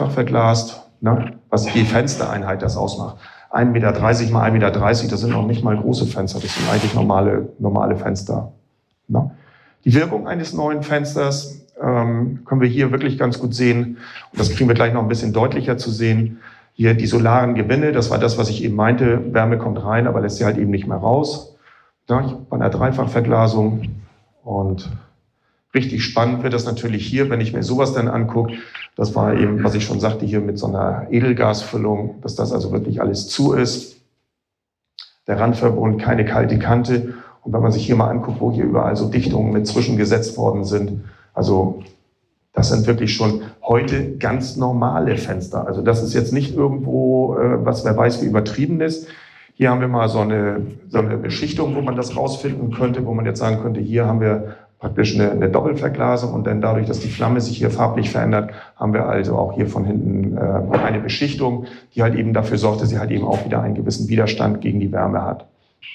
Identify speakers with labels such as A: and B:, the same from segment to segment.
A: dreifach verglast, ne, was die Fenstereinheit das ausmacht. 1,30 Meter mal 1,30 Meter, das sind noch nicht mal große Fenster, das sind eigentlich normale Fenster. Ne? Die Wirkung eines neuen Fensters können wir hier wirklich ganz gut sehen. Und das kriegen wir gleich noch ein bisschen deutlicher zu sehen. Hier die solaren Gewinne, das war das, was ich eben meinte. Wärme kommt rein, aber lässt sie halt eben nicht mehr raus. Ja, bei einer Dreifachverglasung. Und richtig spannend wird das natürlich hier, wenn ich mir sowas dann angucke. Das war eben, was ich schon sagte, hier mit so einer Edelgasfüllung, dass das also wirklich alles zu ist. Der Randverbund, keine kalte Kante. Und wenn man sich hier mal anguckt, wo hier überall so Dichtungen mit zwischengesetzt worden sind, also das sind wirklich schon heute ganz normale Fenster. Also das ist jetzt nicht irgendwo, was wer weiß wie übertrieben ist. Hier haben wir mal so eine Beschichtung, wo man das rausfinden könnte, wo man jetzt sagen könnte, hier haben wir praktisch eine Doppelverglasung und dann dadurch, dass die Flamme sich hier farblich verändert, haben wir also auch hier von hinten eine Beschichtung, die halt eben dafür sorgt, dass sie halt eben auch wieder einen gewissen Widerstand gegen die Wärme hat.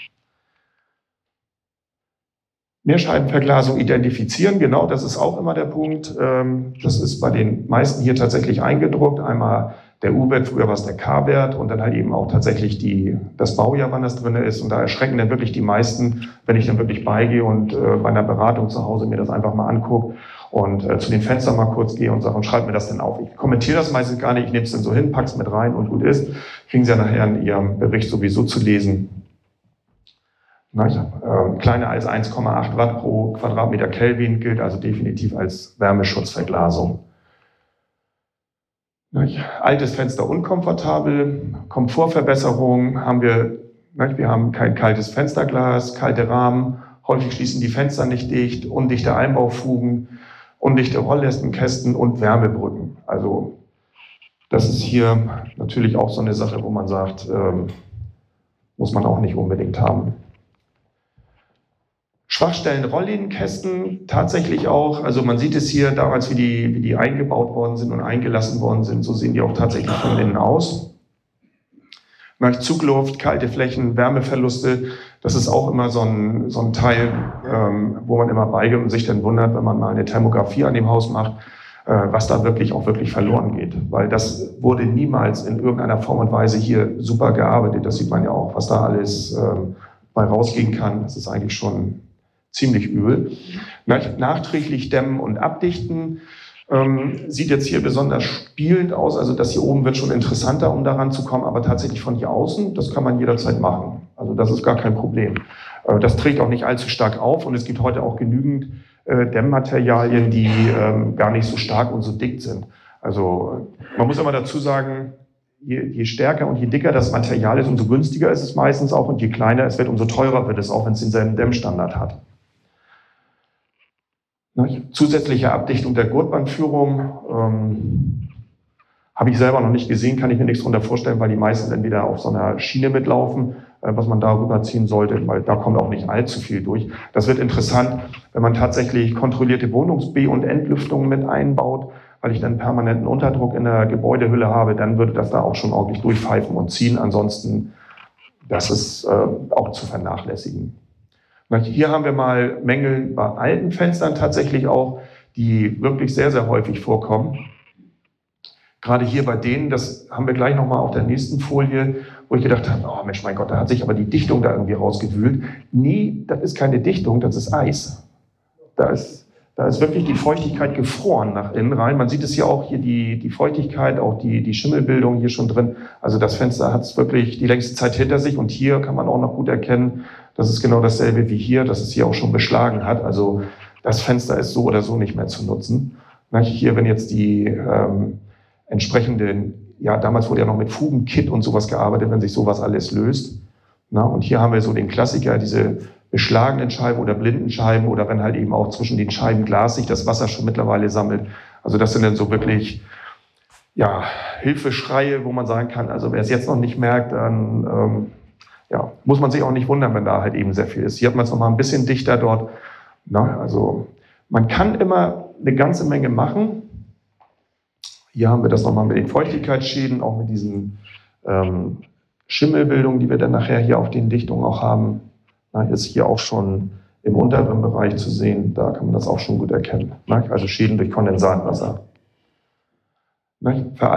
A: Mehrscheibenverglasung identifizieren, genau, das ist auch immer der Punkt. Das ist bei den meisten hier tatsächlich eingedruckt. Einmal der U-Wert, früher war es der K-Wert und dann halt eben auch tatsächlich das Baujahr, wann das drin ist. Und da erschrecken dann wirklich die meisten, wenn ich dann wirklich beigehe und bei einer Beratung zu Hause mir das einfach mal angucke und zu den Fenstern mal kurz gehe und sage, und schreibe mir das dann auf. Ich kommentiere das meistens gar nicht, ich nehme es dann so hin, pack's mit rein und gut ist. Kriegen Sie ja nachher in Ihrem Bericht sowieso zu lesen. Kleiner als 1,8 Watt pro Quadratmeter Kelvin gilt also definitiv als Wärmeschutzverglasung. Altes Fenster unkomfortabel, Komfortverbesserung haben wir. Wir haben kein kaltes Fensterglas, kalte Rahmen, häufig schließen die Fenster nicht dicht, undichte Einbaufugen, undichte Rolllästenkästen und Wärmebrücken. Also das ist hier natürlich auch so eine Sache, wo man sagt, muss man auch nicht unbedingt haben. Schwachstellen Rolllädenkästen tatsächlich auch, also man sieht es hier damals, wie die eingebaut worden sind und eingelassen worden sind, so sehen die auch tatsächlich von innen aus. Zugluft, kalte Flächen, Wärmeverluste, das ist auch immer so ein Teil, wo man immer beigeht und sich dann wundert, wenn man mal eine Thermografie an dem Haus macht, was da wirklich verloren geht. Weil das wurde niemals in irgendeiner Form und Weise hier super gearbeitet. Das sieht man ja auch, was da alles bei rausgehen kann. Das ist eigentlich schon ziemlich übel. Nachträglich dämmen und abdichten. Sieht jetzt hier besonders spielend aus, also das hier oben wird schon interessanter, um daran zu kommen, aber tatsächlich von hier außen, das kann man jederzeit machen. Also das ist gar kein Problem. Das trägt auch nicht allzu stark auf und es gibt heute auch genügend Dämmmaterialien, die gar nicht so stark und so dick sind. Also man muss immer dazu sagen, je stärker und je dicker das Material ist, umso günstiger ist es meistens auch und je kleiner es wird, umso teurer wird es auch, wenn es denselben Dämmstandard hat. Zusätzliche Abdichtung der Gurtbandführung habe ich selber noch nicht gesehen, kann ich mir nichts darunter vorstellen, weil die meisten entweder auf so einer Schiene mitlaufen, was man darüber ziehen sollte, weil da kommt auch nicht allzu viel durch. Das wird interessant, wenn man tatsächlich kontrollierte Wohnungs-B- und Entlüftungen mit einbaut, weil ich dann permanenten Unterdruck in der Gebäudehülle habe, dann würde das da auch schon ordentlich durchpfeifen und ziehen. Ansonsten, das ist auch zu vernachlässigen. Hier haben wir mal Mängel bei alten Fenstern tatsächlich auch, die wirklich sehr, sehr häufig vorkommen. Gerade hier bei denen, das haben wir gleich nochmal auf der nächsten Folie, wo ich gedacht habe, oh Mensch, mein Gott, da hat sich aber die Dichtung da irgendwie rausgewühlt. Nee, das ist keine Dichtung, das ist Eis. Da ist wirklich die Feuchtigkeit gefroren nach innen rein. Man sieht es hier auch, hier die Feuchtigkeit, auch die Schimmelbildung hier schon drin. Also das Fenster hat es wirklich die längste Zeit hinter sich und hier kann man auch noch gut erkennen, das ist genau dasselbe wie hier, dass es hier auch schon beschlagen hat. Also das Fenster ist so oder so nicht mehr zu nutzen. Hier, wenn jetzt die entsprechenden, ja, damals wurde ja noch mit Fugenkit und sowas gearbeitet, wenn sich sowas alles löst. Und hier haben wir so den Klassiker, diese beschlagenen Scheiben oder blinden Scheiben oder wenn halt eben auch zwischen den Scheiben Glas sich das Wasser schon mittlerweile sammelt. Also das sind dann so wirklich, ja, Hilfeschreie, wo man sagen kann, also wer es jetzt noch nicht merkt, dann ja, muss man sich auch nicht wundern, wenn da halt eben sehr viel ist. Hier hat man es noch mal ein bisschen dichter dort. Also man kann immer eine ganze Menge machen. Hier haben wir das nochmal mit den Feuchtigkeitsschäden, auch mit diesen Schimmelbildungen, die wir dann nachher hier auf den Dichtungen auch haben. Ist hier auch schon im unteren Bereich zu sehen, da kann man das auch schon gut erkennen. Also Schäden durch Kondensatwasser. Veraltete